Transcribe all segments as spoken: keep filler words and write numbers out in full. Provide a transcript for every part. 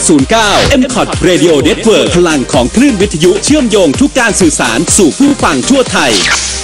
ศูนย์ เก้า เอ็ม คอท Radio Network พลังของคลื่นวิทยุเชื่อมโยงทุกการสื่อสารสู่ผู้ฟังทั่วไทย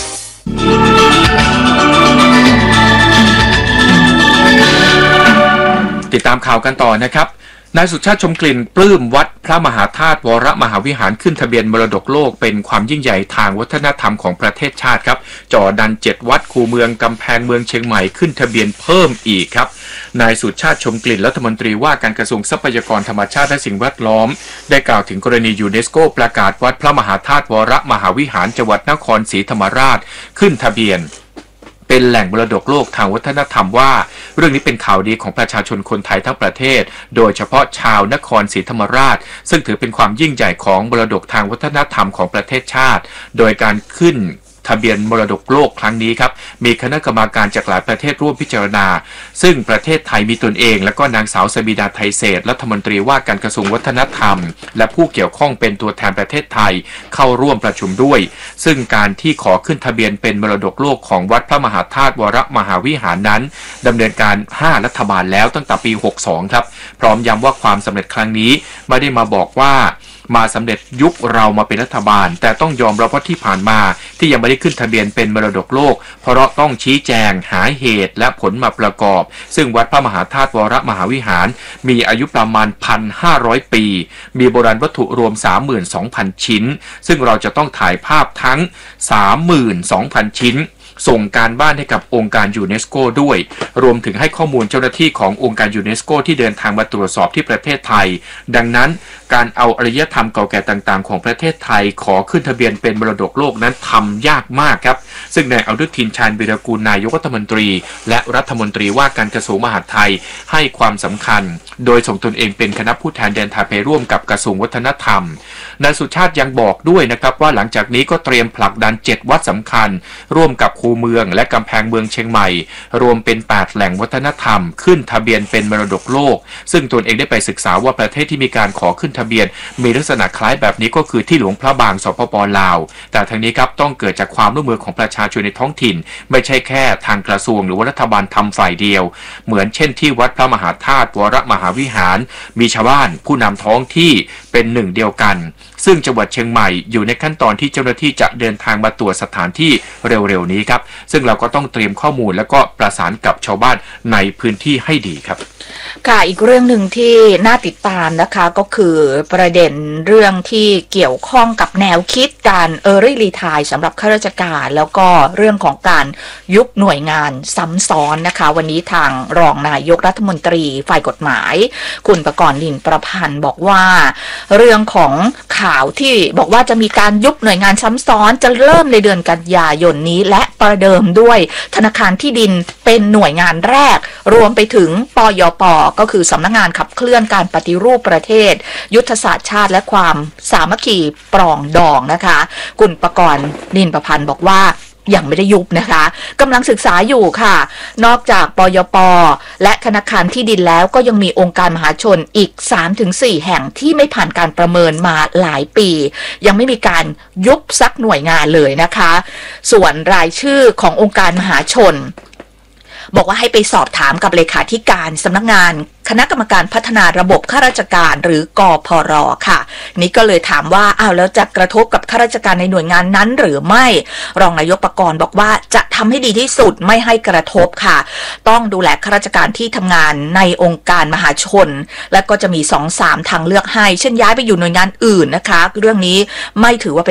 ติดตามข่าวกันต่อนะครับนายสุชาติชมกลิ่นปลื้มวัดพระมหาธาตุวรมหาวิหารขึ้นทะเบียนมรดกโลกเป็นความยิ่งใหญ่ทางวัฒนธรรมของประเทศชาติครับจ่อดันเจ็ดวัดคูเมืองกำแพงเมืองเชียงใหม่ขึ้นทะเบียนเพิ่มอีกครับนายสุชาติชมกลิ่นรัฐมนตรีว่าการกระทรวงทรัพยากรธรรมชาติและสิ่งแวดล้อมได้กล่าวถึงกรณียูเนสโกประกาศวัดพระมหาธาตุวรมหาวิหารจังหวัดนครศรีธรรมราชขึ้นทะเบียนเป็นแหล่งมรดกโลกทางวัฒนธรรมว่าเรื่องนี้เป็นข่าวดีของประชาชนคนไทยทั้งประเทศโดยเฉพาะชาวนครศรีธรรมราชซึ่งถือเป็นความยิ่งใหญ่ของมรดกทางวัฒนธรรมของประเทศชาติโดยการขึ้นทะเบียนมรดกโลกครั้งนี้ครับมีคณะกรรมการจากหลายประเทศร่วมพิจารณาซึ่งประเทศไทยมีตนเองและก็นางสาวสบิดาไทยเศรษฐ์รัฐมนตรีว่าการกระทรวงวัฒนธรรมและผู้เกี่ยวข้องเป็นตัวแทนประเทศไทยเข้าร่วมประชุมด้วยซึ่งการที่ขอขึ้นทะเบียนเป็นมรดกโลกของวัดพระมหาธาตุวรมหาวิหารนั้นดำเนินการห้ารัฐบาลแล้วตั้งแต่ปีหกสิบสองครับพร้อมย้ำว่าความสำเร็จครั้งนี้ไม่ได้มาบอกว่ามาสำเร็จยุคเรามาเป็นรัฐบาลแต่ต้องยอมรับว่าที่ผ่านมาที่ยังไม่ได้ขึ้นทะเบียนเป็นมรดกโลกเพราะต้องชี้แจงหาเหตุและผลมาประกอบซึ่งวัดพระมหาธาตุวรมหาวิหารมีอายุประมาณ หนึ่งพันห้าร้อย ปีมีโบราณวัตถุรวม สามหมื่นสองพัน ชิ้นซึ่งเราจะต้องถ่ายภาพทั้ง สามหมื่นสองพัน ชิ้นส่งการบ้านให้กับองค์การยูเนสโกด้วยรวมถึงให้ข้อมูลเจ้าหน้าที่ขององค์การยูเนสโกที่เดินทางมาตรวจสอบที่ประเทศไทยดังนั้นการเอาอารยธรรมเก่าแก่ต่างๆของประเทศไทยขอขึ้นทะเบียนเป็นมรดกโลกนั้นทำยากมากครับซึ่งนายอนุทินชาญวีรกูลนายกรัฐมนตรีและรัฐมนตรีว่าการกระทรวงมหาดไทยให้ความสำคัญโดยส่งตนเองเป็นคณะผู้แทนเดินทางไปร่วมกับกระทรวงวัฒนธรรมนายสุชาติยังบอกด้วยนะครับว่าหลังจากนี้ก็เตรียมผลักดันเจ็ดวัดสำคัญร่วมกับคูเมืองและกำแพงเมืองเชียงใหม่รวมเป็นแปดแหล่งวัฒนธรรมขึ้นทะเบียนเป็นมรดกโลกซึ่งตนเองได้ไปศึกษาว่าประเทศที่มีการขอขึ้นทะเบียนมีลักษณะคล้ายแบบนี้ก็คือที่หลวงพระบางสปป.ลาวแต่ทั้งนี้ครับต้องเกิดจากความร่วมมือของประชาชนในท้องถิ่นไม่ใช่แค่ทางกระทรวงหรือว่ารัฐบาลทำฝ่ายเดียวเหมือนเช่นที่วัดพระมหาธาตุวรมหาวิหารมีชาวบ้านผู้นำท้องที่เป็นหนึ่งเดียวกันซึ่งจังหวัดเชียงใหม่อยู่ในขั้นตอนที่เจ้าหน้าที่จะเดินทางมาตรวจสถานที่เร็วๆนี้ครับซึ่งเราก็ต้องเตรียมข้อมูลแล้วก็ประสานกับชาวบ้านในพื้นที่ให้ดีครับค่ะอีกเรื่องหนึ่งที่น่าติดตามนะคะก็คือประเด็นเรื่องที่เกี่ยวข้องกับแนวคิดการเออร์ลี่รีไทร์สำหรับข้าราชการแล้วก็เรื่องของการยุบหน่วยงานซ้ำซ้อนนะคะวันนี้ทางรองนายกรัฐมนตรีฝ่ายกฎหมายคุณประกรณ์ นินประพันธ์บอกว่าเรื่องของข่าวที่บอกว่าจะมีการยุบหน่วยงานซ้ำซ้อนจะเริ่มในเดือนกันยายนนี้และประเดิมด้วยธนาคารที่ดินเป็นหน่วยงานแรกรวมไปถึงปยป.ก็คือสำนักงานขับเคลื่อนการปฏิรูปประเทศยุทธศาสตร์ชาติและความสามัคคีปรองดองนะคะคุณประกรณ์ นินประพันธ์บอกว่ายังไม่ได้ยุบนะคะกำลังศึกษาอยู่ค่ะนอกจากปยป.และธนาคารที่ดินแล้วก็ยังมีองค์การมหาชนอีก สามถึงสี่ แห่งที่ไม่ผ่านการประเมินมาหลายปียังไม่มีการยุบสักหน่วยงานเลยนะคะส่วนรายชื่อขององค์การมหาชนบอกว่าให้ไปสอบถามกับเลขาธิการสำนักงานคณะกรรมการพัฒนาระบบข้าราชการหรือกพร.ค่ะนี่ก็เลยถามว่าอ้าวแล้วจะกระทบกับข้าราชการในหน่วยงานนั้นหรือไม่รองนายกประกรณ์บอกว่าจะทำให้ดีที่สุดไม่ให้กระทบค่ะต้องดูแลข้าราชการที่ทำงานในองค์การมหาชนและก็จะมี สองสาม ทางเลือกให้เช่นย้ายไปอยู่หน่วยงานอื่นนะคะเรื่องนี้ไม่ถือว่าเป็น